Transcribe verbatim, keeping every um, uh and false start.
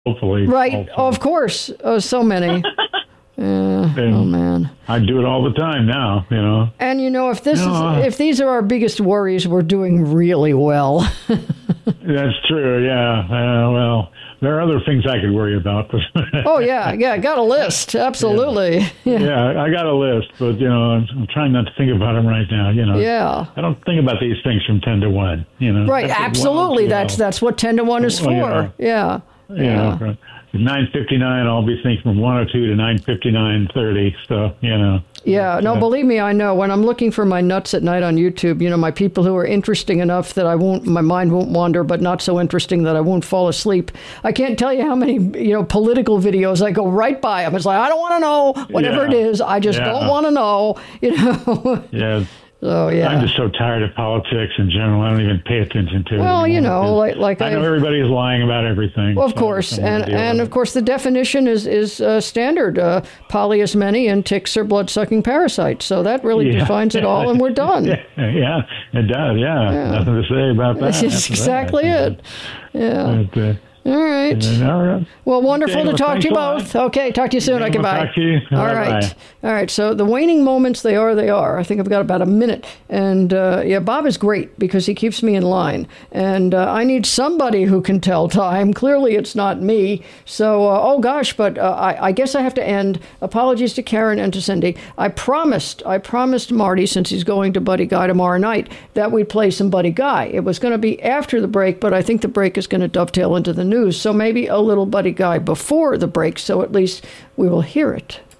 hopefully. Right. Also. Oh, of course. Oh, so many. Yeah. Oh man. I do it all the time now, you know. And you know, if this no, is if these are our biggest worries, we're doing really well. That's true. Yeah. Uh, well, there are other things I could worry about. Oh yeah, yeah. Got a list. Absolutely. Yeah. yeah, I got a list, but you know, I'm, I'm trying not to think about them right now. You know. Yeah. I don't think about these things from ten to one. You know. Right. Absolutely. That's that's what ten to one is for. Well, yeah. Yeah. Yeah. yeah. nine fifty-nine, I'll be thinking from one oh two to nine fifty-nine thirty. So, you know. Yeah, no, believe me, I know. When I'm looking for my nuts at night on YouTube, you know, my people who are interesting enough that I won't, my mind won't wander, but not so interesting that I won't fall asleep. I can't tell you how many, you know, political videos I go right by them. It's like, I don't want to know whatever yeah. it is. I just yeah. don't want to know, you know. Yeah. So, yeah. I'm just so tired of politics in general. I don't even pay attention to it. Well, you know, like, like I know I, everybody's lying about everything. Well, of so course. And, and of course, the definition is, is uh, standard. Uh, poly is many and ticks are blood-sucking parasites. So that really yeah. defines it all, and we're done. yeah, yeah, it does. Yeah. yeah. Nothing to say about that. That's exactly that. it. Yeah. But, uh, All right. All right. Well, wonderful okay, to well, talk to you both. Lot. Okay, talk to you soon. Okay, okay, we'll bye. Talk to you. All, All right. right. All right. So the waning moments, they are, they are. I think I've got about a minute. And uh, yeah, Bob is great because he keeps me in line. And uh, I need somebody who can tell time. Clearly, it's not me. So, uh, oh gosh, but uh, I, I guess I have to end. Apologies to Karen and to Cindy. I promised, I promised Marty, since he's going to Buddy Guy tomorrow night, that we'd play some Buddy Guy. It was going to be after the break, but I think the break is going to dovetail into the news. So maybe a little Buddy Guy before the break, so at least we will hear it.